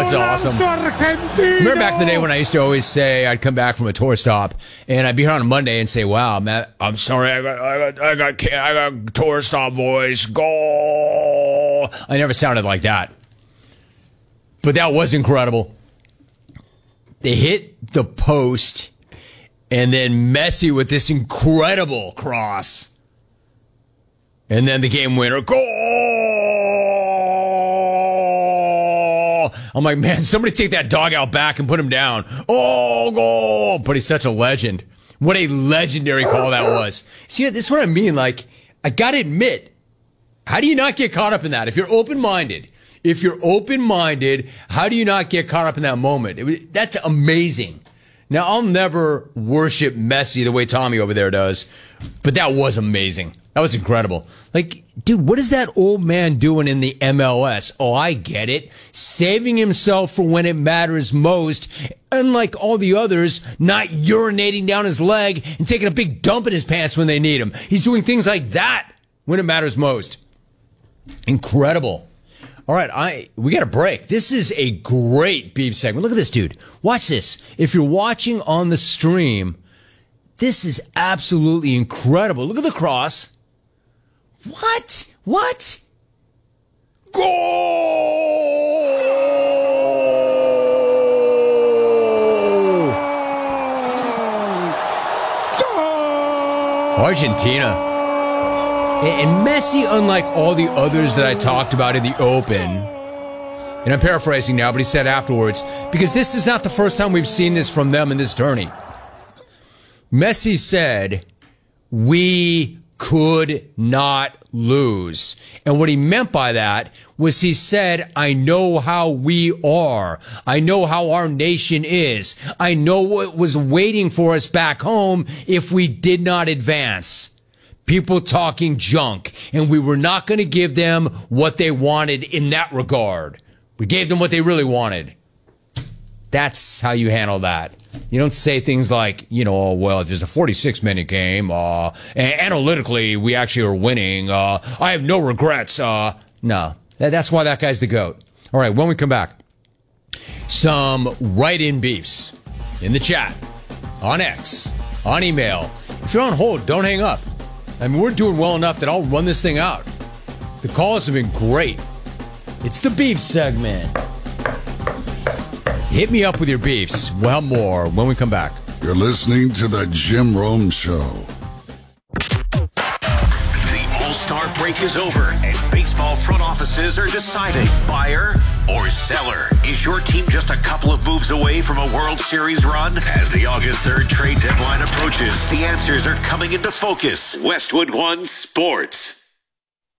it's awesome. Remember back in the day when I used to always say I'd come back from a tour stop and I'd be here on a Monday and say, "Wow, Matt, I'm sorry, I got tour stop voice. Go." I never sounded like that, but that was incredible. They hit the post, and then Messi with this incredible cross. And then the game winner, goal! I'm like, man, somebody take that dog out back and put him down. Oh, goal! But he's such a legend. What a legendary call that was. See, this is what I mean. Like, I gotta admit, how do you not get caught up in that? If you're open-minded, how do you not get caught up in that moment? That's amazing. Now, I'll never worship Messi the way Tommy over there does, but that was amazing. That was incredible. Like, dude, what is that old man doing in the MLS? Oh, I get it. Saving himself for when it matters most. Unlike all the others, not urinating down his leg and taking a big dump in his pants when they need him. He's doing things like that when it matters most. Incredible. All right, we got a break. This is a great beef segment. Look at this, dude. Watch this. If you're watching on the stream, this is absolutely incredible. Look at the cross. What? Goal! Argentina. And Messi, unlike all the others that I talked about in the Open, and I'm paraphrasing now, but he said afterwards, because this is not the first time we've seen this from them in this tourney. Messi said, we could not lose. And what he meant by that was he said, I know how we are. I know how our nation is. I know what was waiting for us back home if we did not advance. People talking junk, and we were not going to give them what they wanted in that regard. We gave them what they really wanted. That's how you handle that. You don't say things like, oh, well, if there's a 46-minute game, analytically, we actually are winning. I have no regrets. No, that's why that guy's the GOAT. All right, when we come back, some write-in beefs in the chat, on X, on email. If you're on hold, don't hang up. I mean, we're doing well enough that I'll run this thing out. The calls have been great. It's the beef segment. Hit me up with your beefs. Well, more when we come back. You're listening to the Jim Rome Show. The All-Star break is over, and baseball front offices are deciding buyer or seller. Is your team just a couple of moves away from a World Series run? As the August 3rd trade deadline approaches, the answers are coming into focus. Westwood One Sports.